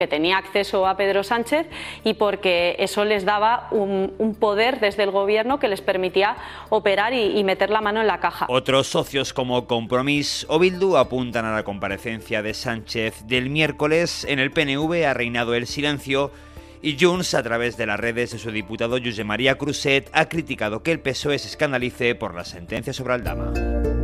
que tenía acceso a Pedro Sánchez y porque eso les daba un poder desde el gobierno que les permitía operar y meter la mano en la caja. Otros socios como Compromís o Bildu apuntan a la comparecencia de Sánchez del miércoles. En el PNV ha reinado el silencio y Junts, a través de las redes de su diputado Josep María Cruzet, ha criticado que el PSOE se escandalice por la sentencia sobre Aldama.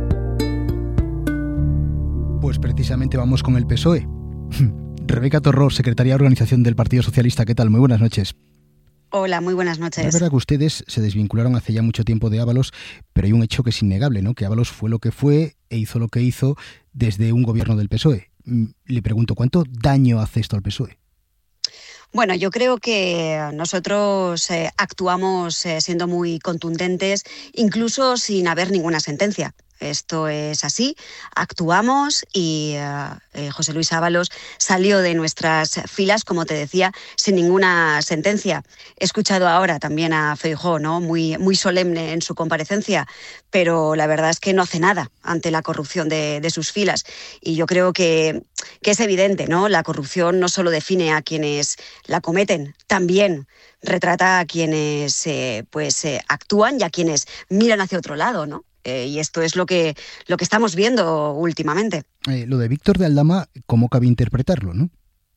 Pues precisamente vamos con el PSOE. Rebeca Torró, secretaria de Organización del Partido Socialista, ¿qué tal? Muy buenas noches. Hola, muy buenas noches. Es verdad que ustedes se desvincularon hace ya mucho tiempo de Ábalos, pero hay un hecho que es innegable, ¿no? Que Ábalos fue lo que fue e hizo lo que hizo desde un gobierno del PSOE. Le pregunto, ¿cuánto daño hace esto al PSOE? Bueno, yo creo que nosotros actuamos siendo muy contundentes, incluso sin haber ninguna sentencia. Esto es así, actuamos y José Luis Ábalos salió de nuestras filas, como te decía, sin ninguna sentencia. He escuchado ahora también a Feijóo, ¿no? Muy solemne en su comparecencia, pero la verdad es que no hace nada ante la corrupción de sus filas. Y yo creo que es evidente, ¿no? La corrupción no solo define a quienes la cometen, también retrata a quienes actúan y a quienes miran hacia otro lado, ¿no? Y esto es lo que estamos viendo últimamente. Lo de Víctor de Aldama, ¿cómo cabe interpretarlo, no?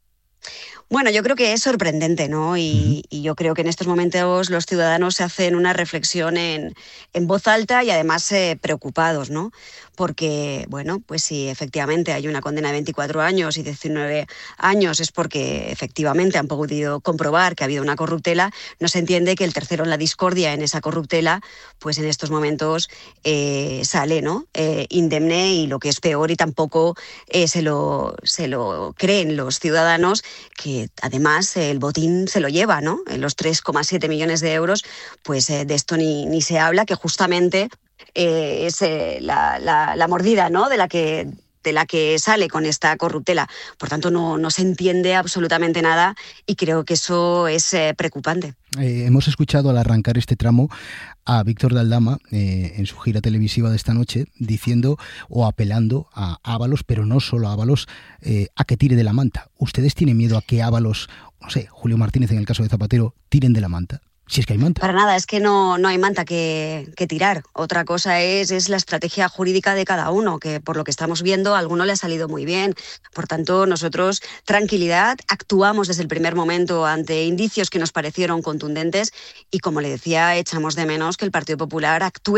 Bueno, yo creo que es sorprendente, ¿no? Y yo creo que en estos momentos los ciudadanos se hacen una reflexión en voz alta y además preocupados, ¿no? Porque, bueno, pues si efectivamente hay una condena de 24 años y 19 años es porque efectivamente han podido comprobar que ha habido una corruptela, no se entiende que el tercero en la discordia en esa corruptela, pues en estos momentos sale, ¿no? Indemne y lo que es peor y tampoco se lo creen los ciudadanos, que además el botín se lo lleva, ¿no? Los 3,7 millones de euros, pues de esto ni se habla, que justamente es la mordida, ¿no? de la que sale con esta corruptela. Por tanto, no se entiende absolutamente nada y creo que eso es preocupante. Hemos escuchado al arrancar este tramo a Víctor de Aldama en su gira televisiva de esta noche diciendo o apelando a Ábalos, pero no solo a Ábalos, a que tire de la manta. ¿Ustedes tienen miedo a que Ábalos, no sé, Julio Martínez en el caso de Zapatero, tiren de la manta? Si es que hay manta. Para nada, es que no hay manta que tirar. Otra cosa es la estrategia jurídica de cada uno, que por lo que estamos viendo a alguno le ha salido muy bien. Por tanto, nosotros, tranquilidad, actuamos desde el primer momento ante indicios que nos parecieron contundentes y, como le decía, echamos de menos que el Partido Popular actúe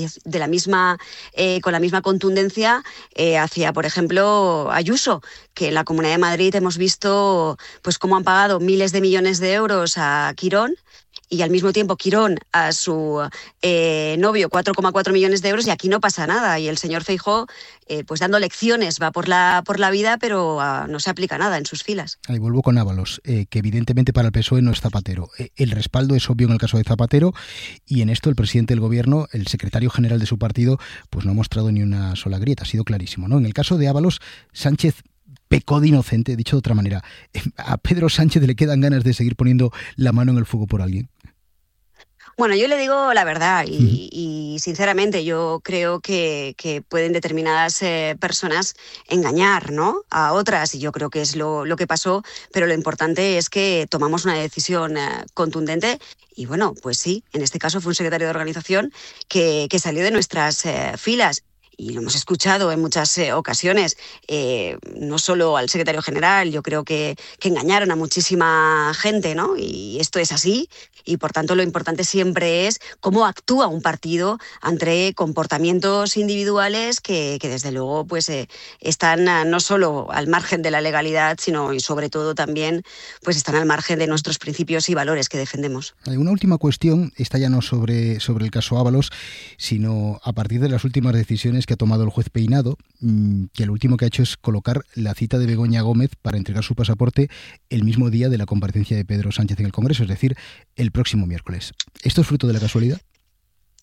con la misma contundencia hacia, por ejemplo, Ayuso, que en la Comunidad de Madrid hemos visto pues cómo han pagado miles de millones de euros a Quirón, y al mismo tiempo Quirón a su novio 4,4 millones de euros y aquí no pasa nada. Y el señor Feijóo, pues dando lecciones, va por la vida, pero no se aplica nada en sus filas. Ahí vuelvo con Ábalos, que evidentemente para el PSOE no es Zapatero. El respaldo es obvio en el caso de Zapatero y en esto el presidente del gobierno, el secretario general de su partido, pues no ha mostrado ni una sola grieta, ha sido clarísimo, ¿no? En el caso de Ábalos, Sánchez pecó de inocente, dicho de otra manera. ¿A Pedro Sánchez le quedan ganas de seguir poniendo la mano en el fuego por alguien? Bueno, yo le digo la verdad y sinceramente yo creo que pueden determinadas personas engañar, ¿no? A otras, y yo creo que es lo que pasó, pero lo importante es que tomamos una decisión contundente y bueno, pues sí, en este caso fue un secretario de organización que salió de nuestras filas. Y lo hemos escuchado en muchas ocasiones, no solo al secretario general, yo creo que engañaron a muchísima gente, ¿no? Y esto es así, y por tanto lo importante siempre es cómo actúa un partido ante comportamientos individuales que desde luego pues están no solo al margen de la legalidad, sino y sobre todo también pues están al margen de nuestros principios y valores que defendemos. Una última cuestión, esta ya no sobre el caso Ábalos, sino a partir de las últimas decisiones que ha tomado el juez Peinado, que lo último que ha hecho es colocar la cita de Begoña Gómez para entregar su pasaporte el mismo día de la comparecencia de Pedro Sánchez en el Congreso, es decir, el próximo miércoles. ¿Esto es fruto de la casualidad?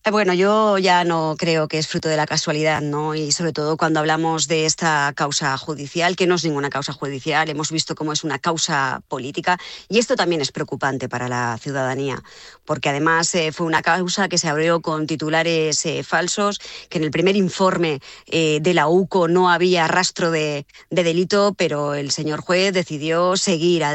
Bueno, yo ya no creo que es fruto de la casualidad, ¿no? Y sobre todo cuando hablamos de esta causa judicial, que no es ninguna causa judicial, hemos visto cómo es una causa política, y esto también es preocupante para la ciudadanía, porque además fue una causa que se abrió con titulares falsos, que en el primer informe de la UCO no había rastro de delito, pero el señor juez decidió seguir adelante.